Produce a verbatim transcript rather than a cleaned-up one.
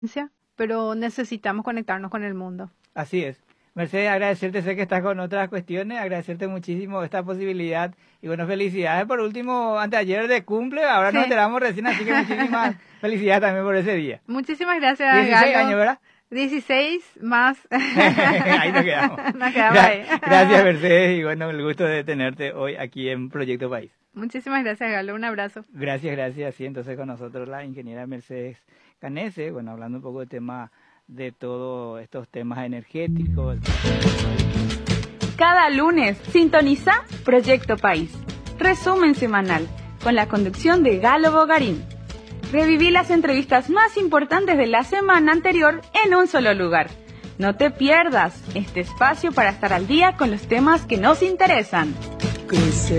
pero necesitamos conectarnos con el mundo. Así es. Mercedes, agradecerte, sé que estás con otras cuestiones, agradecerte muchísimo esta posibilidad y bueno, felicidades por último, anteayer de cumple, ahora sí. Nos enteramos recién, así que muchísimas felicidades también por ese día. Muchísimas gracias, dieciséis años, ¿verdad? dieciséis más. Ahí nos quedamos. Nos quedamos ahí. Gracias, Mercedes, y bueno, el gusto de tenerte hoy aquí en Proyecto País. Muchísimas gracias, Galo, un abrazo. Gracias, gracias, sí, entonces con nosotros la ingeniera Mercedes Canese, bueno, hablando un poco del tema de todos estos temas energéticos. Cada lunes sintoniza Proyecto País, resumen semanal, con la conducción de Galo Bogarín. Reviví las entrevistas más importantes de la semana anterior en un solo lugar. No te pierdas este espacio para estar al día con los temas que nos interesan. Crece